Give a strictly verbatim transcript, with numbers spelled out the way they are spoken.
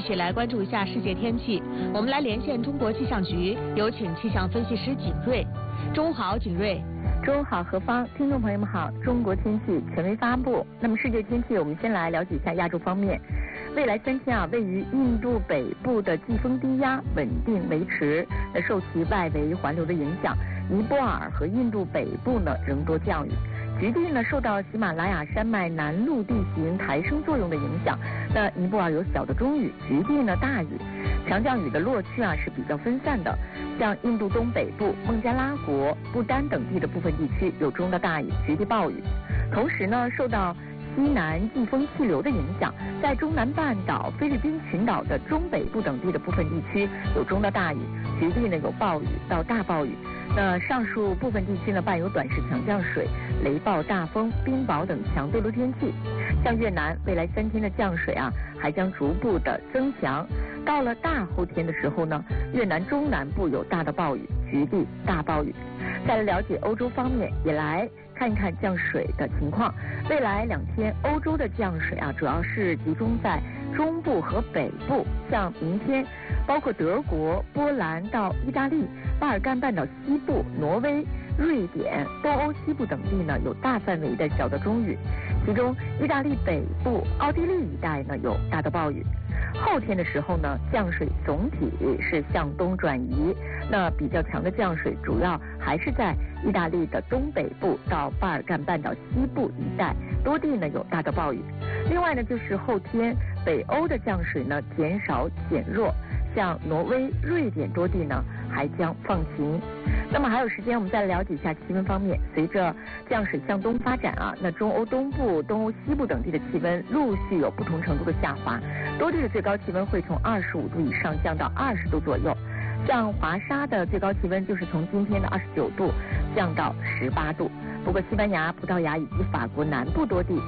续来关注一下世界天气。我们来连线中国气象局，有请气象分析师景瑞。中午好，景瑞。 中午好，何芳，听众朋友们好。中国天气权威发布。那么世界天气，我们先来了解一下亚洲方面。未来三天啊，位于印度北部的季风低压稳定维持，那受其外围环流的影响，尼泊尔和印度北部呢仍多降雨。局地呢受到喜马拉雅山脉南麓地形抬升作用的影响，那尼泊尔有小的中雨，局地呢大雨。强降雨的落区啊是比较分散的，像印度东北部、孟加拉国、不丹等地的部分地区有中到大雨，局地暴雨。同时呢，受到西南季风气流的影响，在中南半岛、菲律宾群岛的中北部等地的部分地区有中到大雨，局地呢有暴雨到大暴雨。那上述部分地区呢伴有短时强降水、雷暴、大风、冰雹等强对流天气。像越南未来三天的降水啊还将逐步的增强，到了大后天的时候呢，越南中南部有大的暴雨，局地大暴雨。再来了解欧洲方面，也来看一看降水的情况。未来两天欧洲的降水啊主要是集中在中部和北部，像明天包括德国、波兰到意大利、巴尔干半岛西部、挪威、瑞典、东欧西部等地呢有大范围的小到中雨，其中意大利北部、奥地利一带呢有大的暴雨。后天的时候呢，降水总体是向东转移，那比较强的降水主要还是在意大利的东北部到巴尔干半岛西部一带，多地呢有大的暴雨。另外呢，就是后天北欧的降水呢减少减弱，像挪威、瑞典多地呢还将放晴。那么还有时间，我们再来了解一下气温方面。随着降水向东发展啊，那中欧东部、东欧西部等地的气温陆续有不同程度的下滑，多地的最高气温会从二十五度以上降到二十度左右。像华沙的最高气温就是从今天的二十九度降到十八度。不过西班牙、葡萄牙以及法国南部多地